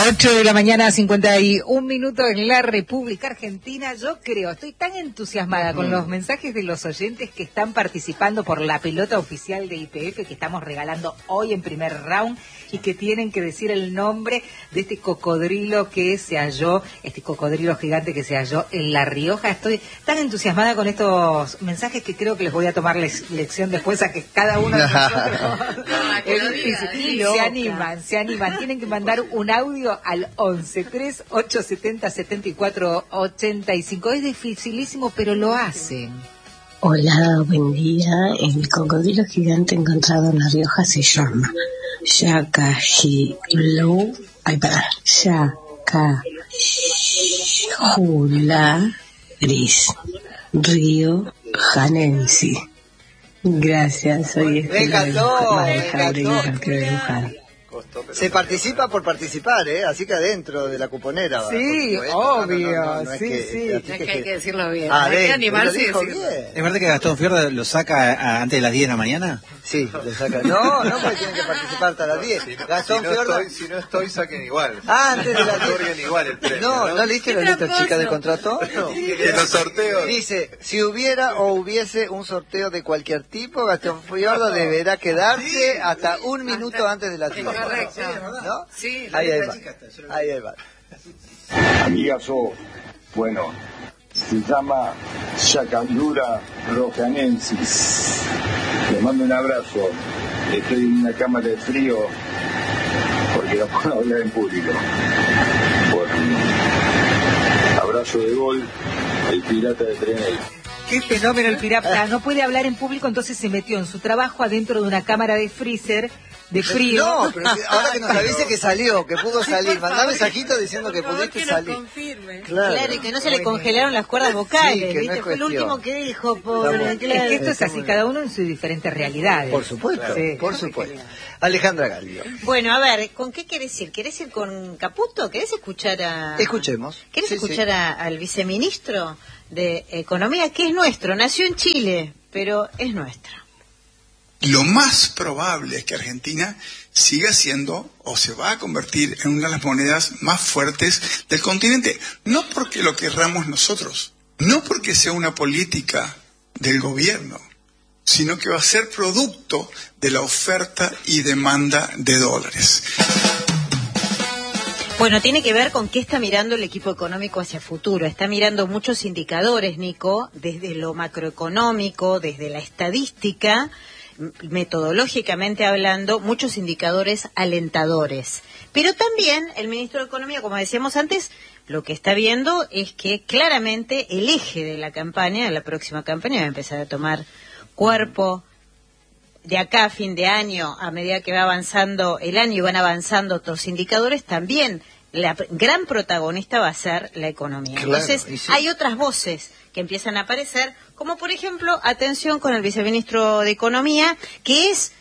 8 de la mañana, 51 minutos en la República Argentina. Yo creo, estoy tan entusiasmada con los mensajes de los oyentes que están participando por la pelota oficial de YPF que estamos regalando hoy en primer round y que tienen que decir el nombre de este cocodrilo que se halló, este cocodrilo gigante que se halló en La Rioja. Estoy tan entusiasmada con estos mensajes que creo que les voy a tomar lección después a que cada uno de nosotros es difícil. Se animan, tienen que mandar un audio al 11 3 870 74 85. Es dificilísimo, pero lo hacen. Hola, buen día. El cocodrilo gigante encontrado en La Rioja se llama Yacajilou. Yacajula Gris Río Janensi. Gracias, soy Me encantó. Se participa por participar, así que adentro de la cuponera. Sí, obvio, sí. Es que hay que decirlo bien. Hay que animarse y decirlo bien. ¿Es verdad que Gastón Fierda lo saca antes de las 10 de la mañana? Sí, lo saca. No, porque tienen que participar hasta las 10. Gastón Fiorda. Si no estoy, saquen igual. Antes de las 10. Otorguen igual el premio. ¿No leíste la letra chica del contrato? No, que los sorteos. Dice, si hubiera o hubiese un sorteo de cualquier tipo, Gastón Fiorda deberá quedarse hasta un minuto antes de las 10. Correcto. ¿No? Sí, Ahí va. Ahí va. Amigazo, bueno, se llama Yacandura rojanensis. Le mando un abrazo. Estoy en una cámara de frío porque no puedo hablar en público. Bueno, abrazo de gol, el pirata de Trenel. Qué fenómeno el pirata. No puede hablar en público, entonces se metió en su trabajo adentro de una cámara de freezer de frío. No, pero ahora que nos avise que salió, que pudo salir. Mandá mensajito diciendo que pudiste salir. Claro, y que no se le congelaron las cuerdas vocales, Sí, que ¿viste? no es Fue el cuestión. último que dijo, pobre. Es que esto es así, cada uno en sus diferentes realidades. Por supuesto, Sí. por supuesto. Alejandra Gallo. Bueno, a ver, ¿con qué querés ir? ¿Querés ir con Caputo? ¿Querés escuchar a...? Escuchemos. ¿Querés Sí, escuchar sí. al viceministro de Economía, que es nuestro? Nació en Chile, pero es nuestro. Lo más probable es que Argentina siga siendo o se va a convertir en una de las monedas más fuertes del continente. No porque lo querramos nosotros, no porque sea una política del gobierno, sino que va a ser producto de la oferta y demanda de dólares. Bueno, tiene que ver con qué está mirando el equipo económico hacia futuro. Está mirando muchos indicadores, Nico, desde lo macroeconómico, desde la estadística, metodológicamente hablando, muchos indicadores alentadores. Pero también el ministro de Economía, como decíamos antes, lo que está viendo es que claramente el eje de la campaña, de la próxima campaña, va a empezar a tomar cuerpo de acá a fin de año, a medida que va avanzando el año y van avanzando otros indicadores, también la gran protagonista va a ser la economía. Claro, entonces, sí. hay otras voces que empiezan a aparecer, como por ejemplo, atención con el viceministro de Economía, que es